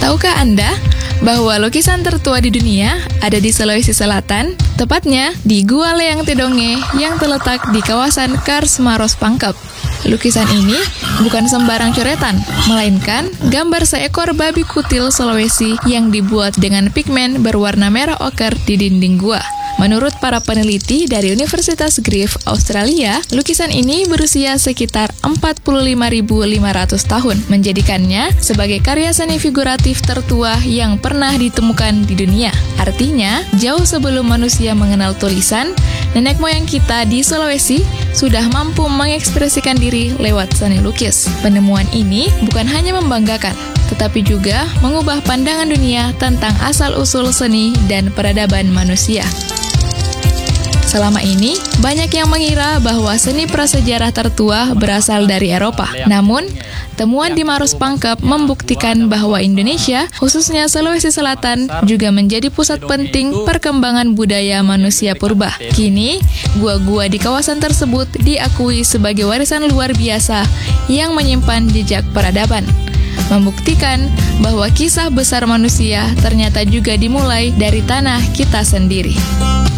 Tahukah Anda bahwa lukisan tertua di dunia ada di Sulawesi Selatan, tepatnya di Gua Leang Tidonge yang terletak di kawasan Kars Maros Pangkep. Lukisan ini bukan sembarang coretan, melainkan gambar seekor babi kutil Sulawesi yang dibuat dengan pigmen berwarna merah oker di dinding gua. Menurut para peneliti dari Universitas Griffith, Australia, lukisan ini berusia sekitar 45.500 tahun, menjadikannya sebagai karya seni figuratif tertua yang pernah ditemukan di dunia. Artinya, jauh sebelum manusia mengenal tulisan, nenek moyang kita di Sulawesi sudah mampu mengekspresikan diri lewat seni lukis. Penemuan ini bukan hanya membanggakan, tetapi juga mengubah pandangan dunia tentang asal-usul seni dan peradaban manusia. Selama ini, banyak yang mengira bahwa seni prasejarah tertua berasal dari Eropa. Namun, temuan di Maros Pangkep membuktikan bahwa Indonesia, khususnya Sulawesi Selatan, juga menjadi pusat penting perkembangan budaya manusia purba. Kini, gua-gua di kawasan tersebut diakui sebagai warisan luar biasa yang menyimpan jejak peradaban, membuktikan bahwa kisah besar manusia ternyata juga dimulai dari tanah kita sendiri.